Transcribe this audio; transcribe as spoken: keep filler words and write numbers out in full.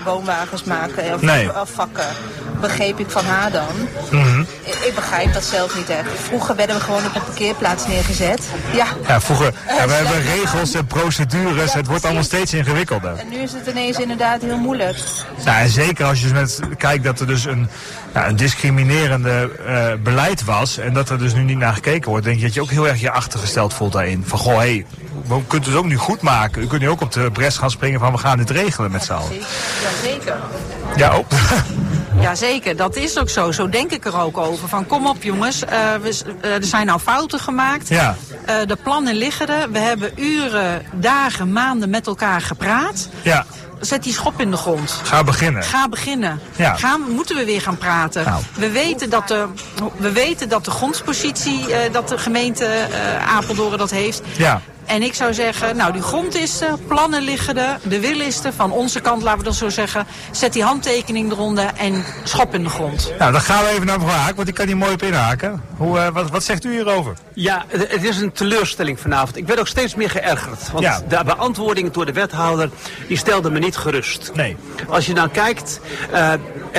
woonwagens maken of nee. afvakken. Begreep ik van haar dan. Mm-hmm. Ik, ik begrijp dat zelf niet echt. Vroeger werden we gewoon op een parkeerplaats neergezet. Ja, ja vroeger. Ja, we hebben regels en procedures. Ja, het wordt allemaal steeds ingewikkelder. En nu is het ineens inderdaad heel moeilijk. Nou, en zeker als je met kijkt dat er dus een, ja, een discriminerende uh, beleid was. En dat er dus nu niet naar gekeken wordt. Denk je dat je ook heel erg je achtergesteld voelt daarin. Van goh, hé, hey, we kunnen het ook nu goed maken. We kunnen nu ook op de bres gaan springen van we gaan dit regelen met z'n allen. Ja, zeker. Ja, ook. Jazeker, dat is ook zo. Zo denk ik er ook over. Van kom op jongens, uh, we, uh, er zijn nou fouten gemaakt. Ja. Uh, de plannen liggen er. We hebben uren, dagen, maanden met elkaar gepraat. Ja. Zet die schop in de grond. Ga beginnen. Ga beginnen. Ja. Gaan, moeten we weer gaan praten. Nou. We, weten dat de, we weten dat de grondspositie, uh, dat de gemeente uh, Apeldoorn dat heeft. Ja. En ik zou zeggen, nou die grond is er, plannen liggen er, de wil is er. Van onze kant, laten we dat zo zeggen, zet die handtekening eronder en schop in de grond. Nou, dan gaan we even naar mevrouw Haak, want ik kan hier mooi op inhaken. Hoe, uh, wat, wat zegt u hierover? Ja, het is een teleurstelling vanavond. Ik werd ook steeds meer geërgerd. Want ja. de beantwoording door de wethouder, die stelde me niet gerust. Nee. Als je nou kijkt... Uh,